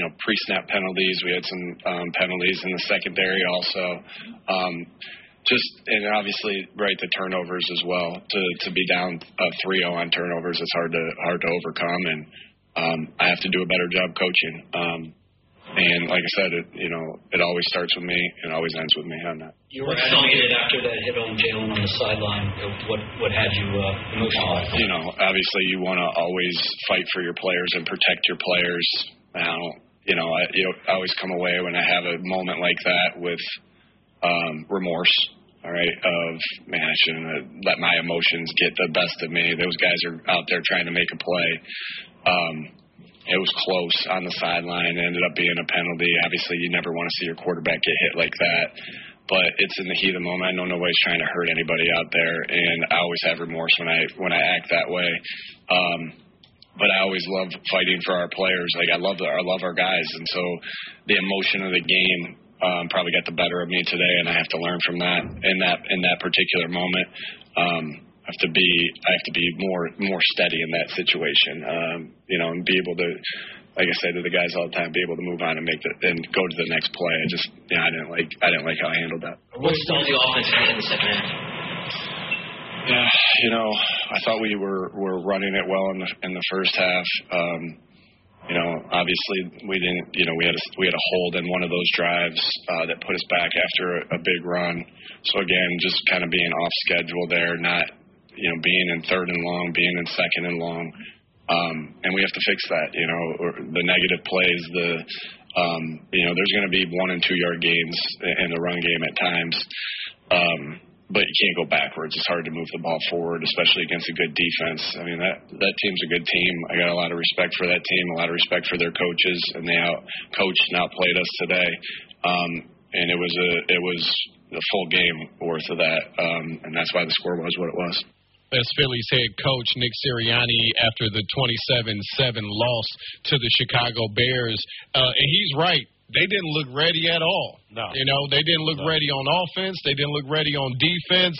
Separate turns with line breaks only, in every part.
pre-snap penalties. We had some penalties in the secondary also. And obviously, right, the turnovers as well. To be down 3-0 on turnovers, it's hard to overcome, and I have to do a better job coaching. And like I said, it always starts with me and always ends with me on that.
You were excited after that hit on Jalen on the sideline. What had you emotional?
Obviously you want to always fight for your players and protect your players. Now, I always come away when I have a moment like that with remorse. All right, I shouldn't have let my emotions get the best of me. Those guys are out there trying to make a play. It was close on the sideline. It ended up being a penalty. Obviously, you never want to see your quarterback get hit like that. But it's in the heat of the moment. I know nobody's trying to hurt anybody out there, and I always have remorse when I act that way. But I always love fighting for our players. Like I love our guys, and so the emotion of the game probably got the better of me today, and I have to learn from that in that particular moment. I have to be more steady in that situation, and be able to, like I say to the guys all the time, be able to move on and and go to the next play. I didn't like how I handled that.
What stalled the offense in the second half?
Yeah, I thought we were running it well in the first half. Obviously we didn't. We had a hold in one of those drives that put us back after a big run. So again, just kind of being off schedule there, not. Being in third and long, being in second and long, and we have to fix that. The negative plays, there's going to be 1 and 2 yard gains in the run game at times, but you can't go backwards. It's hard to move the ball forward, especially against a good defense. I mean, that team's a good team. I got a lot of respect for that team, a lot of respect for their coaches, and they out-coached and outplayed us today. And it was a full game worth of that, and that's why the score was what it was.
That's Phillies head coach Nick Sirianni after the 27-7 loss to the Chicago Bears. And he's right. They didn't look ready at all.
No.
They didn't look ready on offense. They didn't look ready on defense.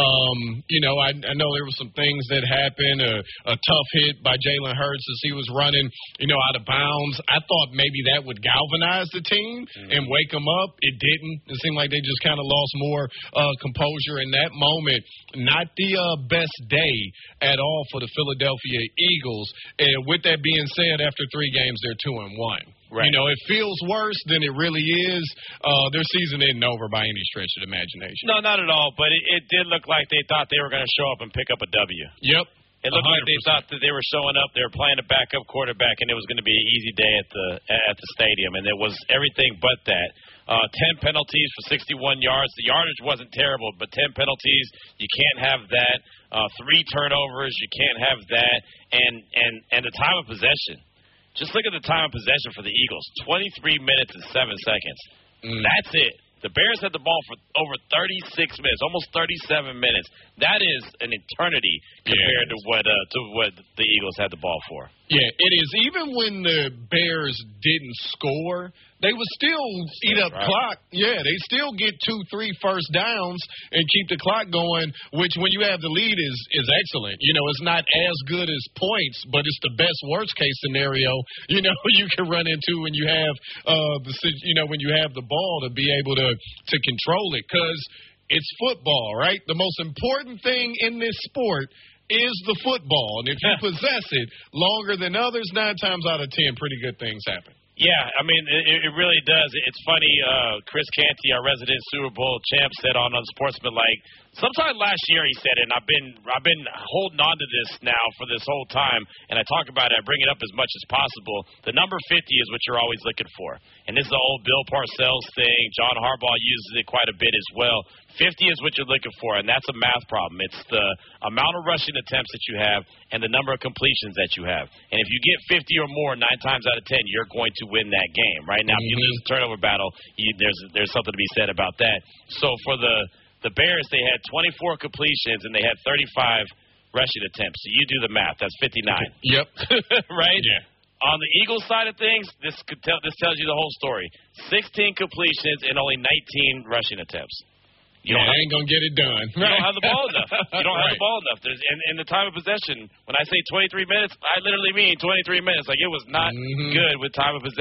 I know there were some things that happened. A tough hit by Jalen Hurts as he was running, out of bounds. I thought maybe that would galvanize the team and wake them up. It didn't. It seemed like they just kind of lost more composure in that moment. Not the best day at all for the Philadelphia Eagles. And with that being said, after 3 games, they're 2-1.
Right.
It feels worse than it really is. Their season isn't over by any stretch of the imagination.
No, not at all. But it did look like they thought they were going to show up and pick up a W.
Yep.
It looked
100%.
like they thought that they were showing up. They were playing a backup quarterback, and it was going to be an easy day at the stadium. And it was everything but that. 10 penalties for 61 yards. The yardage wasn't terrible, but 10 penalties, you can't have that. 3 turnovers, you can't have that. And the time of possession. Just look at the time of possession for the Eagles, 23 minutes and 7 seconds. That's it. The Bears had the ball for over 36 minutes, almost 37 minutes. That is an eternity compared to what the Eagles had the ball for.
Yeah, it is. Even when the Bears didn't score, they would still eat up clock. Yeah, they still get 2-3 first downs and keep the clock going, which when you have the lead is excellent. It's not as good as points, but it's the best worst case scenario, you can run into when you have when you have the ball to be able to control it, because it's football, right? The most important thing in this sport is the football. And if you possess it longer than others, 9 times out of 10, pretty good things happen.
Yeah, I mean, it really does. It's funny. Chris Canty, our resident Super Bowl champ, said on Unsportsmanlike, sometime last year he said it, and I've been holding on to this now for this whole time, and I talk about it, I bring it up as much as possible. The number 50 is what you're always looking for. And this is the old Bill Parcells thing. John Harbaugh uses it quite a bit as well. 50 is what you're looking for, and that's a math problem. It's the amount of rushing attempts that you have and the number of completions that you have. And if you get 50 or more 9 times out of 10, you're going to win that game. Right now, if you lose a turnover battle, there's something to be said about that. So for the Bears, they had 24 completions and they had 35 rushing attempts. So you do the math. That's 59.
Yep.
Right?
Yeah.
On the Eagles side of things, this tells you the whole story. 16 completions and only 19 rushing attempts.
You ain't going to get it done.
You don't have the ball enough. You don't have the ball enough. And the time of possession, when I say 23 minutes, I literally mean 23 minutes. Like, it was not good with time of possession.